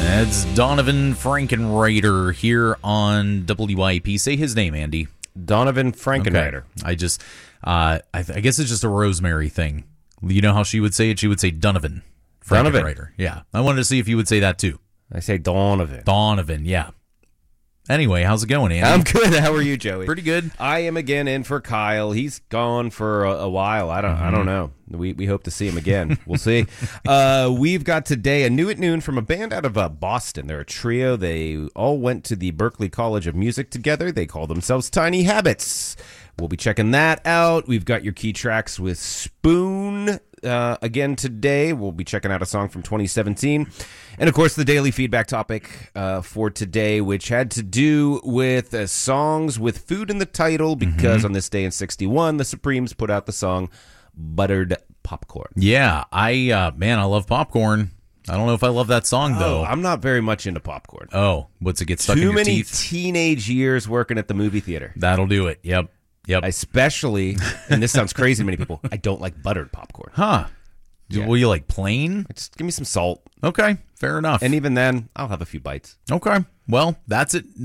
That's Donovan Frankenreiter here on WIP. Say his name, Andy. Donovan Frankenreiter. Okay. I guess it's just a Rosemary thing. You know how she would say it? She would say Donovan Frankenreiter. Yeah. I wanted to see if you would say that too. I say Donovan. Donovan, yeah. Anyway, how's it going, Andy? I'm good. How are you, Joey? Pretty good. I am again in for Kyle. He's gone for a while. I don't know. We hope to see him again. We'll see. We've got today a New at Noon from a band out of Boston. They're a trio. They all went to the Berklee College of Music together. They call themselves Tiny Habits. We'll be checking that out. We've got your key tracks with Spoon. Again today, we'll be checking out a song from 2017. And, of course, the daily feedback topic for today, which had to do with songs with food in the title, because on this day in 61, the Supremes put out the song Buttered Popcorn. Yeah, I love popcorn. I don't know if I love that song, though. I'm not very much into popcorn. Oh, what's it get stuck in your teeth? Too many teenage years working at the movie theater. That'll do it. Yep. Especially, and this sounds crazy to many people, I don't like buttered popcorn. Huh. Yeah. Will you like plain? Just give me some salt. Okay, fair enough. And even then, I'll have a few bites. Okay. Well, that's at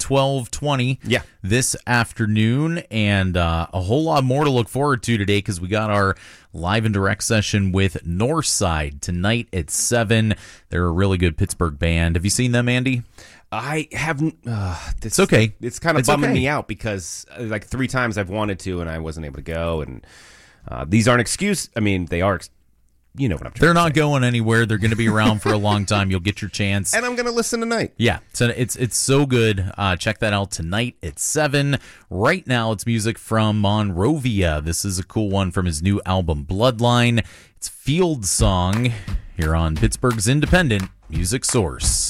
12:20 this afternoon, and a whole lot more to look forward to today because we got our live and direct session with Northside tonight at 7. They're a really good Pittsburgh band. Have you seen them, Andy? I haven't. It's okay. It's kind of bumming me out because like 3 times I've wanted to and I wasn't able to go. And these aren't excuses. I mean, they are. You know what I'm trying to say. They're not going anywhere. They're going to be around for a long time. You'll get your chance. And I'm going to listen tonight. Yeah, so it's so good. Check that out tonight at 7. Right now, it's music from Monrovia. This is a cool one from his new album, Bloodline. It's Field Song here on Pittsburgh's independent music source.